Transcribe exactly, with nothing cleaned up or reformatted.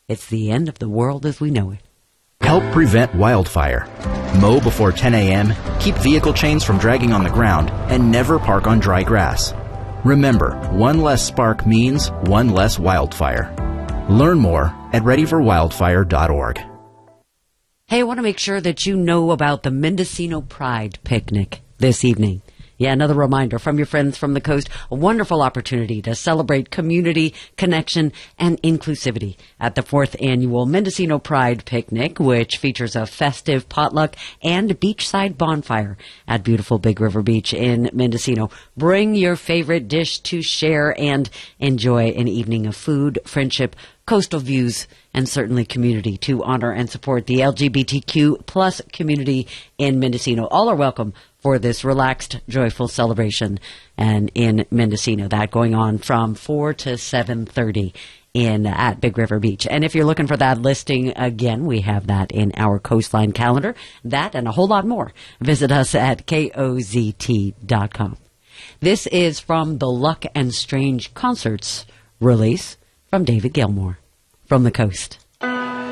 it's the end of the world as we know it. Help prevent wildfire. Mow before ten a.m., keep vehicle chains from dragging on the ground, and never park on dry grass. Remember, one less spark means one less wildfire. Learn more at ready for wildfire dot org. Hey, I want to make sure that you know about the Mendocino Pride Picnic this evening. Yeah, another reminder from your friends from the coast, a wonderful opportunity to celebrate community, connection, and inclusivity at the fourth annual Mendocino Pride Picnic, which features a festive potluck and beachside bonfire at beautiful Big River Beach in Mendocino. Bring your favorite dish to share and enjoy an evening of food, friendship, coastal views, and certainly community to honor and support the L G B T Q plus community in Mendocino. All are welcome for this relaxed, joyful celebration and in Mendocino. That going on from four to seven thirty in at Big River Beach. And if you're looking for that listing, again, we have that in our Coastline calendar. That and a whole lot more. Visit us at K O Z T dot com. This is from the Luck and Strange Concerts release from David Gilmour from the coast.